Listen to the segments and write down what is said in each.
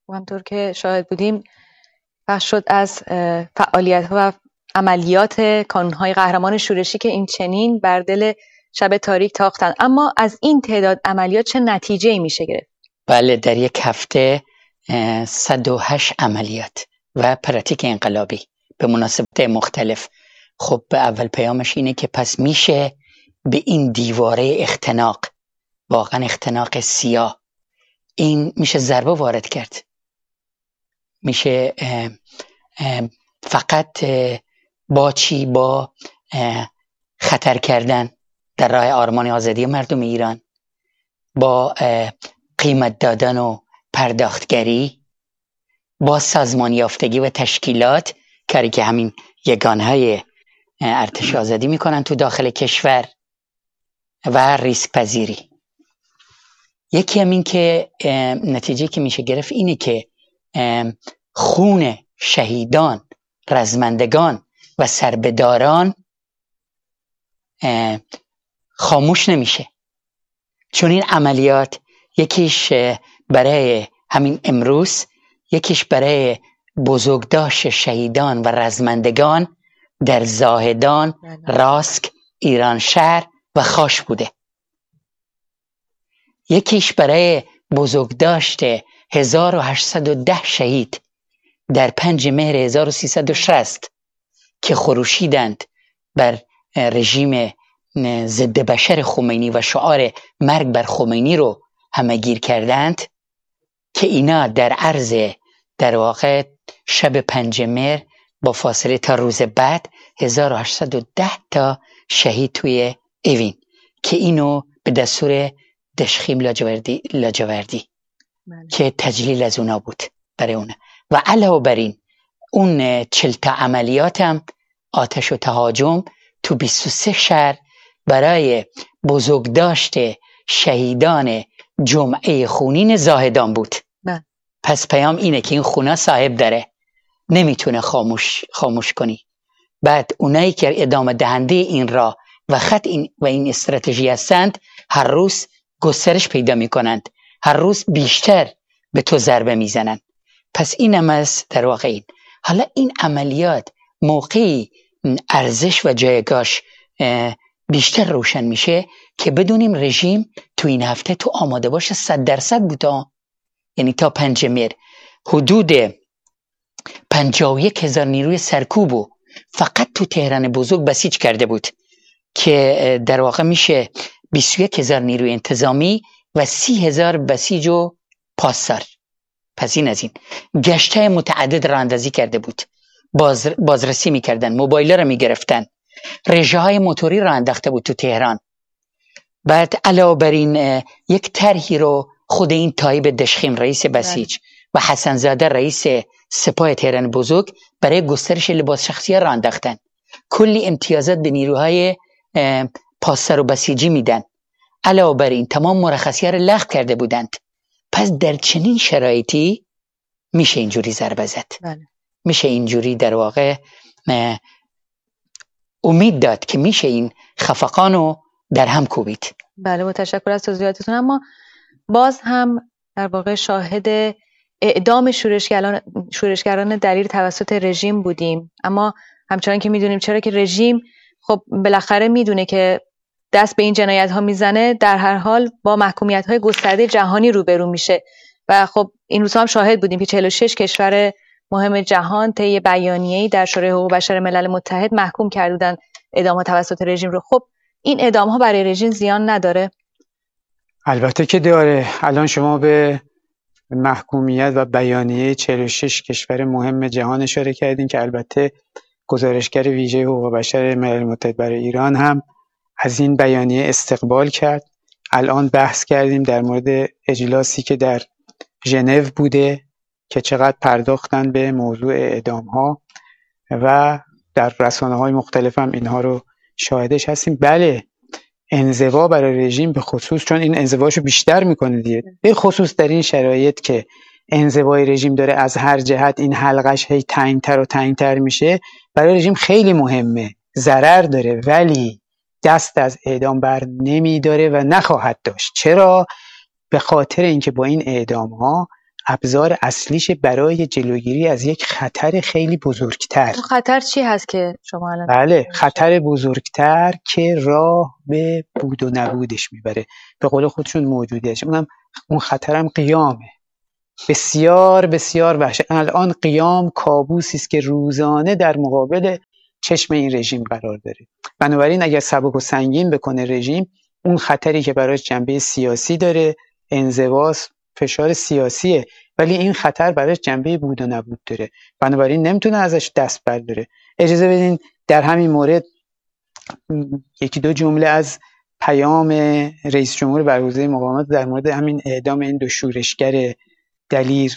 همونطور که شاهد بودیم بخش شد از فعالیت‌ها و عملیات کانون‌های قهرمان شورشی که این چنین بر دل شب تاریک تاختند. اما از این تعداد عملیات چه نتیجه‌ای میشه گرفت؟ بله، در یک هفته 108 عملیات و پراتیک انقلابی به مناسبت مختلف. خب به اول پیامش اینه که پس میشه به این دیواره اختناق، واقعا اختناق سیاه، این میشه ضربه وارد کرد. میشه فقط با خطر کردن در راه آرمان آزادی مردم ایران، با قیمت دادن و پرداختگری، با سازمان یافتگی و تشکیلات، کاری که همین یگانهای ارتش آزادی میکنن تو داخل کشور، و ریسک پذیری. یکی هم این که نتیجه که میشه گرفت اینه که خون شهیدان، رزمندگان و سربداران خاموش نمیشه، چون این عملیات یکیش برای همین امروز، یکیش برای بزرگداشت شهیدان و رزمندگان در زاهدان، راسک، ایران شهر و خاش بوده. یکیش برای بزرگداشت 1810 شهید در 5 مهر 1360 که خروشیدند بر رژیم ضد بشر خمینی و شعار مرگ بر خمینی رو همه‌گیر کردند، که اینا در عرض در واقع شب 5 مهر با فاصله تا روز بعد 1810 تا شهید توی اوین، که اینو به دستور دشخیم لاجوردی که تجلیل از اونا بود برای اونا. و علاوه بر این اون 40 تا عملیات هم آتش و تهاجم تو 23 شهر برای بزرگداشت شهیدان جمعه خونین زاهدان بود. پس پیام اینه که این خونه صاحب داره، نمیتونه خاموش کنی. بعد اونایی که ادامه دهنده این راه و خط این استراتژی هستند، هر روز گسترش پیدا میکنند، هر روز بیشتر به تو ضربه میزنند. پس این هم از در واقع این. حالا این عملیات موقعی ارزش و جایگاهش بیشتر روشن میشه که بدونیم رژیم تو این هفته تو آماده باش 100% بوده. یعنی تا 5 مهر حدود 51,000 نیروی سرکوبو فقط تو تهران بزرگ بسیج کرده بود، که در واقع میشه 21,000 نیروی انتظامی و 30,000 بسیج و پاسدار. پس این از این گشته متعدد راندازی کرده بود، بازرسی میکردن، موبایل رو میگرفتن، رژه های موتوری را انداخته بود تو تهران. بعد علاوه بر این یک طرحی رو خود این طایب دشخیم رئیس بسیج و حسن زاده رئیس سپاه تهران بزرگ برای گسترش لباس شخصی را انداختن. کلی امتیازات به نیروهای پاسدار و بسیجی میدن. علاوه بر این تمام مرخصی‌ها را لغو کرده بودند. پس در چنین شرایطی میشه اینجوری ضربه زد. میشه اینجوری در واقع امید داد که میشه این خفقانو در هم کوبید. بله، متشکر از توضیحاتتون. اما باز هم در واقع شاهد اعدام شورشگران دلیر توسط رژیم بودیم. اما همچنان که میدونیم، چرا که رژیم خب بالاخره میدونه که دست به این جنایت ها میزنه، در هر حال با محکومیت های گسترده جهانی روبرو میشه. و خب این روزها هم شاهد بودیم که 46 کشور مهم جهان طی بیانیه‌ای در شورای حقوق بشر ملل متحد محکوم کردن اعدام توسط رژیم رو. خب این اعدام ها برای رژیم زیان نداره؟ البته که داره. الان شما به محکومیت و بیانیه 46 کشور مهم جهان اشاره کردین که البته گزارشگر ویژه حقوق بشر ملل متحد برای ایران هم از این بیانیه استقبال کرد. الان بحث کردیم در مورد اجلاسی که در ژنو بوده که چقدر پرداختن به موضوع اعدام ها و در رسانه‌های مختلف هم اینها رو شاهدش هستیم. بله، انزوا برای رژیم به خصوص، چون این انزواشو بیشتر میکنه دیگه، به خصوص در این شرایط که انزوای رژیم داره از هر جهت این حلقش هی تنگتر و تنگتر میشه، برای رژیم خیلی مهمه، ضرر داره، ولی دست از اعدام بر نمیداره و نخواهد داشت. چرا؟ به خاطر اینکه با این اعدام ها ابزار اصلیش برای جلوگیری از یک خطر خیلی بزرگتر. اون خطر چی هست که شما الان؟ بله، خطر بزرگتر که راه به بود و نبودش میبره، به قول خودشون موجودیتش. اون خطرم قیامه. بسیار بسیار وحشت. الان قیام کابوسی است که روزانه در مقابل چشم این رژیم قرار داره. بنابراین اگر سبک و سنگین بکنه رژیم، اون خطری که براش جنبه سیاسی داره، انزواست، فشار سیاسیه، ولی این خطر براش جنبه بود و نبود داره، بنابراین نمیتونه ازش دست برداره. اجازه بدین در همین مورد یکی دو جمله از پیام رئیس جمهور برگزیده مقاومت در مورد همین اعدام این دو شورشگر دلیر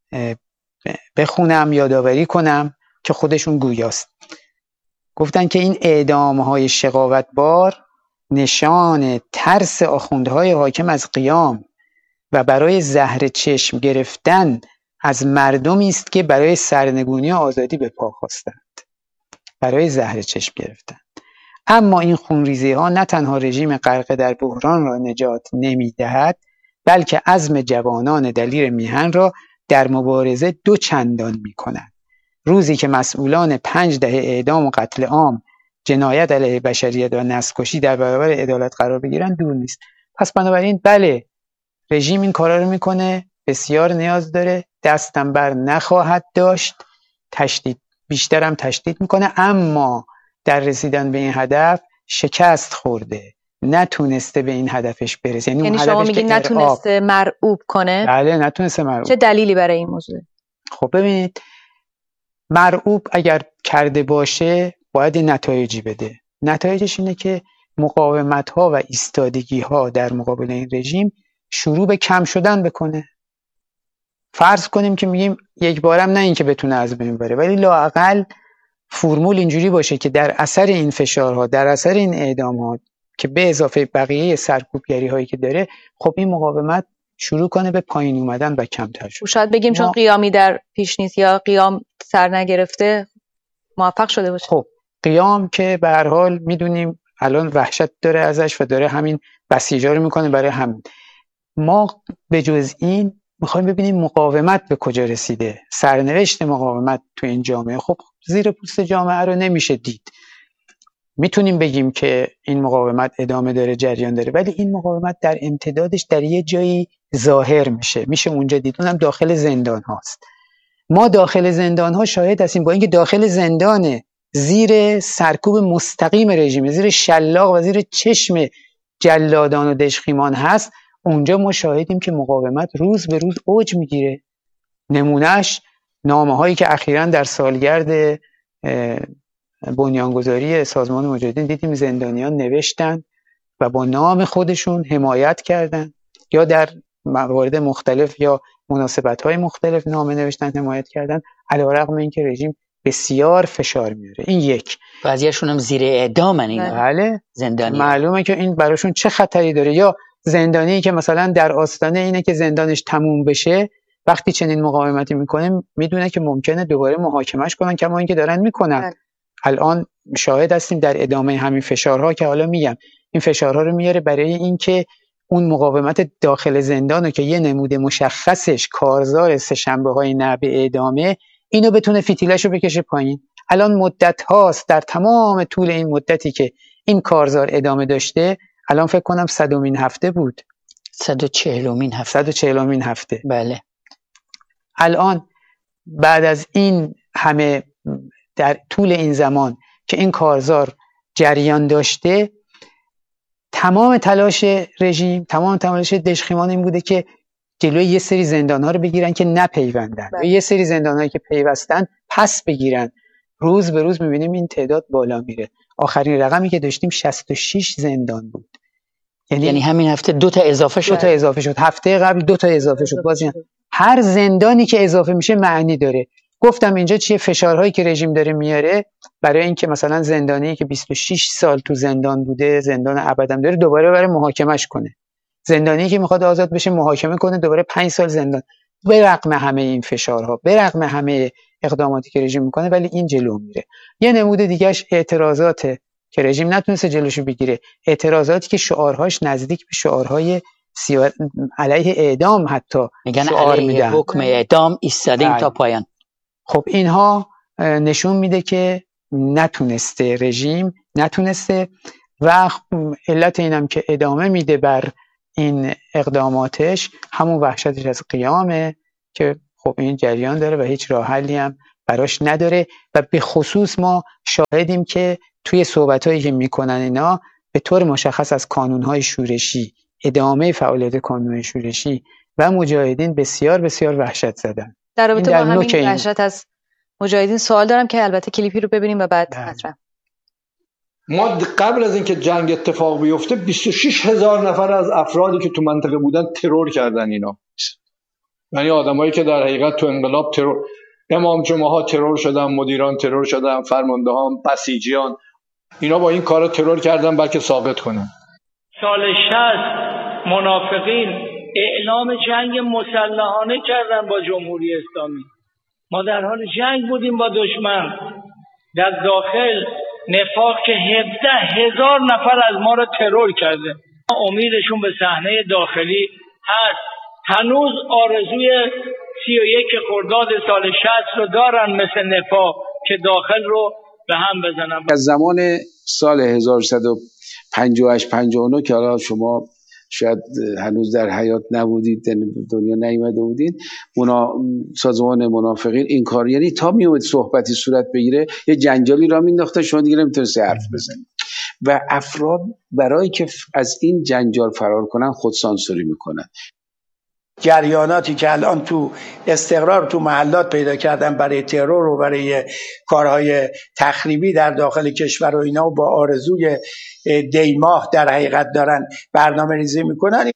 بخونم، یادآوری کنم که خودشون گویاست. گفتن که این اعدام‌های شقاوتبار نشان ترس آخوندهای حاکم از قیام و برای زهر چشم گرفتن از مردمی است که برای سرنگونی و آزادی به پا خواستند. برای زهر چشم گرفتن. اما این خونریزی‌ها نه تنها رژیم غرق در بحران را نجات نمی‌دهد، بلکه عزم جوانان دلیر میهن را در مبارزه دو چندان می‌کند. روزی که مسئولان 5 دهه اعدام و قتل عام، جنایت علیه بشریت و نسل‌کشی در برابر عدالت قرار بگیرند دور نیست. پس بنابراین بله، رژیم این کارا رو میکنه، بسیار نیاز داره، دستم بر نخواهد داشت، بیشترم تشدید میکنه، اما در رسیدن به این هدف شکست خورده، نتونسته به این هدفش برسه. یعنی شما میگین نتونسته مرعوب کنه؟ بله، نتونسته مرعوب. چه دلیلی برای این موضوع؟ خب ببینید، مرعوب اگر کرده باشه باید نتایجی بده. نتایجش اینه که مقاومت‌ها و ایستادگی‌ها در مقابل این رژیم شروع به کم شدن بکنه. فرض کنیم که میگیم یک بارم نه این که بتونه از بین بره، ولی لااقل فرمول اینجوری باشه که در اثر این فشارها، در اثر این اعدامات که به اضافه بقیه سرکوبگری هایی که داره، خب این مقاومت شروع کنه به پایین اومدن و کمتر شد. شاید بگیم چون قیامی در پیش نیست یا قیام سر نگرفته موفق شده باشه. خب قیام که به هر حال میدونیم الان وحشت داره ازش و داره همین بسیجا رو میکنه. برای همین ما به جز این میخوایم ببینیم مقاومت به کجا رسیده، سرنوشت مقاومت تو این جامعه. خب زیر پوست جامعه رو نمیشه دید. میتونیم بگیم که این مقاومت ادامه داره، جریان داره، ولی این مقاومت در امتدادش در یه جایی ظاهر میشه اونجا دید، اونم داخل زندان هاست. ما داخل زندان ها شاهد هستیم، با اینکه داخل زندان زیر سرکوب مستقیم رژیم، زیر شلاق و زیر چشم جلادان و دژخیمان هست، اونجا ما شاهدیم که مقاومت روز به روز اوج میگیره. نمونهش نامه هایی که اخیراً در سالگرد بنیانگذاری سازمان مجاهدین دیدیم زندانیان نوشتن و با نام خودشون حمایت کردن، یا در موارد مختلف یا مناسبت‌های مختلف نامه نوشتن، حمایت کردن، علیرغم اینکه رژیم بسیار فشار میاره. این یک. بعضیاشون هم زیر اعدامن اینا. بله، زندانی. معلومه که این براشون چه خطری داره. یا زندانی که مثلا در آستانه اینه که زندانش تموم بشه، وقتی چنین مقاومتی میکنه میدونه که ممکنه دوباره محاکمش کنن، کما اینکه دارن میکنن. الان شاهد هستیم در ادامه همین فشارها که حالا میگم، این فشارها رو میاره برای اینکه اون مقاومت داخل زندانو که یه نمود مشخصش کارزار سه‌شنبه‌های نه به اعدامه، اینو بتونه فتیلشو بکشه پایین. الان مدت هاست، در تمام طول این مدتی که این کارزار ادامه داشته، الان فکر کنم 100مین هفته بود، 140مین هفته. بله. الان بعد از این همه، در طول این زمان که این کارزار جریان داشته، تمام تلاش رژیم، تمام تلاش دژخیمان این بوده که جلوی یه سری زندان‌ها رو بگیرن که نپیوندن و یه سری زندان‌هایی که پیوستن پس بگیرن. روز به روز می‌بینیم این تعداد بالا میره. آخرین رقمی که داشتیم 66 زندان بود. یعنی همین هفته 2 تا اضافه شد. هفته قبل 2 تا اضافه شد. بازم هر زندانی که اضافه میشه معنی داره. گفتم اینجا چیه؟ فشارهایی که رژیم داره میاره برای اینکه مثلا زندانی که 26 سال تو زندان بوده، زندان ابدم داره، دوباره برای محاکمش کنه. زندانی که میخواد آزاد بشه محاکمه کنه، دوباره 5 سال زندان. به رغم همه این فشارها، به رغم همه اقداماتی که رژیم میکنه، ولی این جلو میره. یه نمود دیگهش اعتراضاته که رژیم نتونسته جلوشو بگیره، اعتراضاتی که شعارهاش نزدیک به شعارهای علیه اعدام حتی میگن شعار علیه میدن، حکم اعدام ایستادیم تا پایان. خب اینها نشون میده که رژیم نتونسته و علت اینم که ادامه میده بر این اقداماتش همون وحشتش از قیامه که خب این جریان داره و هیچ راه حلی هم براش نداره و به خصوص ما شاهدیم که توی صحبتایی که میکنن اینا به طور مشخص از کانونهای شورشی، ادامه فعالیت کانونهای شورشی و مجاهدین بسیار بسیار وحشت زدن. در رابطه با همین وحشت از مجاهدین سوال دارم که البته کلیپی رو ببینیم و بعد مطرح. ما قبل از اینکه جنگ اتفاق بیفته 26,000 نفر از افرادی که تو منطقه بودن ترور کردن اینا. یعنی آدمایی که در حقیقت تو انقلاب امام جمعه ها ترور شدن، مدیران ترور شدن، فرماندهان، بسیجیان، اینا با این کارا ترور کردن بلکه ثابت کنن. سال 60 منافقین اعلام جنگ مسلحانه کردن با جمهوری اسلامی. ما در حال جنگ بودیم با دشمن. در داخل نفاق که 17,000 نفر از ما رو ترور کرده. امیدشون به صحنه داخلی هست. هنوز آرزوی 31 خرداد سال 60 رو دارن مثل نفاق که داخل رو به هم بزنن. از زمان سال 1158 59 که حالا شما شاید هنوز در حیات نبودید، دنیا نیامده بودید، سازمان منافقین این کار، یعنی تا میومد صحبتی صورت بگیره یه جنجالی را مینداخته، شما دیگه نمیتونستی حرف بزنید و افراد برای که از این جنجال فرار کنن خود سانسوری میکنن. جریاناتی که الان تو استقرار تو محلات پیدا کردن برای ترور و برای کارهای تخریبی در داخل کشور و اینا و با آرزوی دیماه در حقیقت دارن برنامه ریزی میکنن.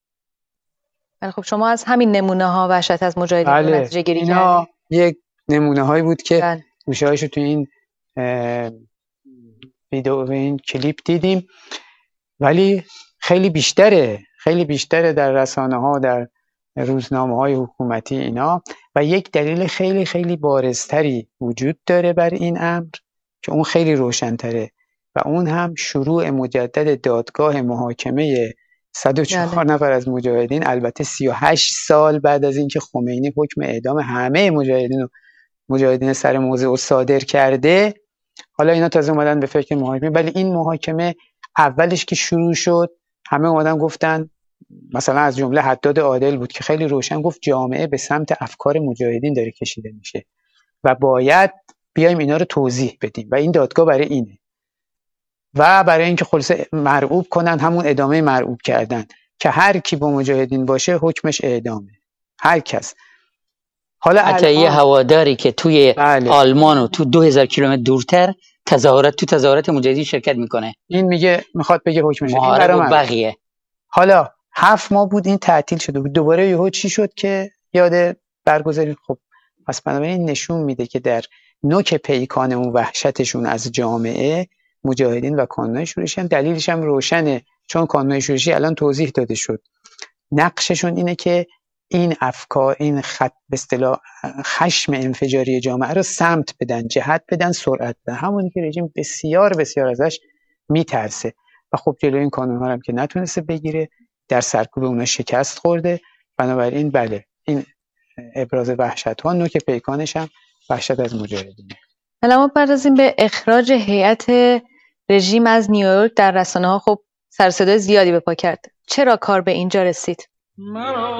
خب شما از همین نمونه ها وحشت از مجاهدین نتیجه گیری کردید. اینا یک نمونه هایی بود که گوشه‌هاشو تو این ویدیو و این کلیپ دیدیم، ولی خیلی بیشتره در رسانه ها، در روزنامه های حکومتی اینا. و یک دلیل خیلی خیلی بارزتری وجود داره بر این امر که اون خیلی روشن‌تره و اون هم شروع مجدد دادگاه محاکمه 104 نفر از مجاهدین، البته 38 سال بعد از اینکه خمینی حکم اعدام همه مجاهدین سر موضع صادر کرده. حالا اینا تازه اومدن به فکر محاکمه، ولی این محاکمه اولش که شروع شد همه اومدن گفتن، مثلا از جمله حداد عادل بود که خیلی روشن گفت جامعه به سمت افکار مجاهدین داره کشیده میشه و باید بیایم اینا رو توضیح بدیم و این دادگاه برای اینه. و برای اینکه خلاصه مرعوب کنن، همون ادامه مرعوب کردن که هر کی با مجاهدین باشه حکمش اعدامه، هر کس. حالا حتی یه هواداری که توی آلمان و تو 2000 کیلومتر دورتر تظاهرات مجاهدین شرکت میکنه، این میخواد بگه حکمش معارض بقیه. حالا 7 ماه بود این تعطیل شده بود، دوباره یهو چی شد که یاد برگزاری. خب پس بنابراین نشون میده که در نوک پیکان اون وحشتشون از جامعه، مجاهدین و کانونهای شورشی هم دلیلش هم روشنه، چون کانونهای شورشی الان توضیح داده شد نقششون اینه که این افکار، این خط به اصطلاح خشم انفجاری جامعه رو سمت بدن، جهت بدن، سرعت بدن، همونی که رژیم بسیار بسیار ازش میترسه. و خب جلوی این کانون‌ها هم که نتونسته بگیره، در سرکوب اونها شکست خورده. بنابراین بله، این ابراز وحشت ها نوک پیکانش هم وحشت از مجاهدینه. حالا ما بپردازیم به اخراج هیئت رژیم از نیویورک. در رسانه ها خب سر و صدای زیادی به پا کرد. چرا کار به اینجا رسید؟